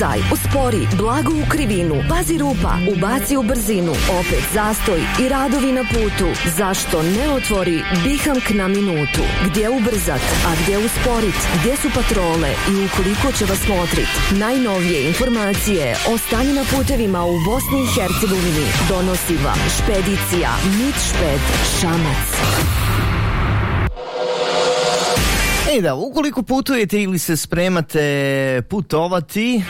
Uspori, blago u krivinu, pazi rupa, ubaci u brzinu, opet zastoj i radovi na putu. Zašto ne otvori Bihamk na minutu? Gdje ubrzat, a gdje usporit? Gdje su patrole i ukoliko će vas motrit? Najnovije informacije o stanju na putevima u Bosni i Hercegovini donosi vam špedicija Mitšped Šamac. Da, ukoliko putujete ili se spremate putovati,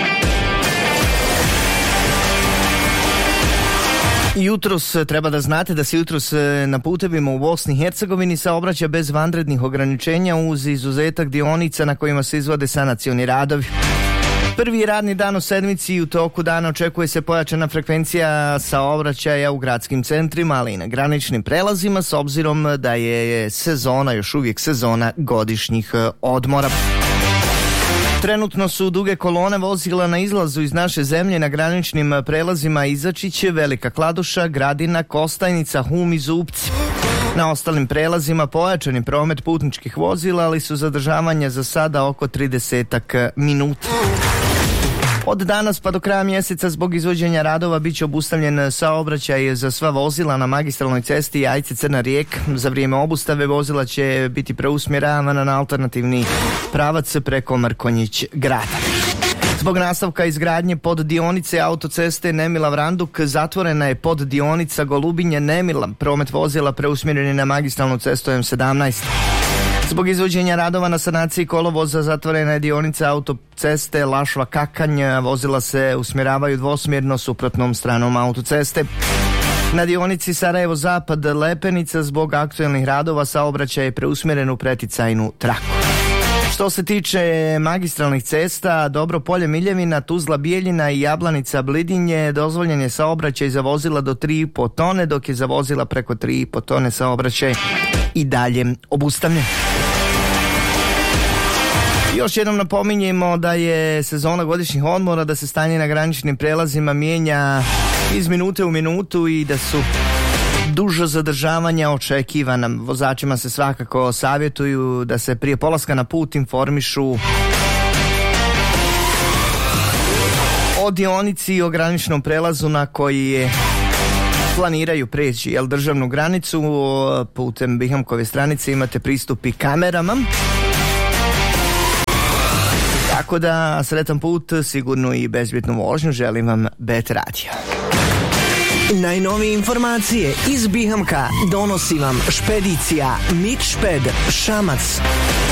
jutros treba da znate da se jutros na putevima u Bosni i Hercegovini saobraća bez vanrednih ograničenja uz izuzetak dionica na kojima se izvode sanacioni radovi. Prvi radni dan u sedmici i u toku dana očekuje se pojačana frekvencija saobraćaja u gradskim centrima, ali i na graničnim prelazima s obzirom da je sezona, još uvijek sezona godišnjih odmora. Trenutno su duge kolone vozila na izlazu iz naše zemlje na graničnim prelazima Izačić, Velika Kladuša, Gradina, Kostajnica, Hum i Zupci. Na ostalim prelazima pojačan je promet putničkih vozila, ali su zadržavanja za sada oko 30 minuta. Od danas pa do kraja mjeseca zbog izvođenja radova biće obustavljen saobraćaj za sva vozila na magistralnoj cesti Jajce-Crna Rijeka. Za vrijeme obustave vozila će biti preusmjeravana na alternativni pravac preko Mrkonjić grada. Zbog nastavka izgradnje poddionice autoceste Nemila-Vranduk zatvorena je poddionica Golubinje-Nemila. Promet vozila preusmjeren je na magistralnu cestu M17. Zbog izvođenja radova na sanaciji kolovoza zatvorena je dionica autoceste Lašva-Kakanj. Vozila se usmjeravaju dvosmjerno suprotnom stranom autoceste. Na dionici Sarajevo-Zapad Lepenica zbog aktuelnih radova saobraćaj je preusmjeren u preticajnu traku. Što se tiče magistralnih cesta, Dobro Polje Miljevina, Tuzla Bijeljina i Jablanica Blidinje, dozvoljen je saobraćaj za vozila do 3,5 tone, dok je za vozila preko 3,5 tone saobraćaj i dalje obustavljen. Još jednom napominjemo da je sezona godišnjih odmora, da se stanje na graničnim prelazima mijenja iz minute u minutu i da su duža zadržavanja očekivana. Vozačima se svakako savjetuju da se prije polaska na put informišu o dionici i o graničnom prelazu na koji je planiraju preći državnu granicu. Putem Bihamkove stranice imate pristup i kamerama. Tako da sretan put, sigurno i bezbjednu vožnju. Želim vam Bet Radio. Najnovije informacije iz Bihamka donosi vam špedicija Mitšped Šamac.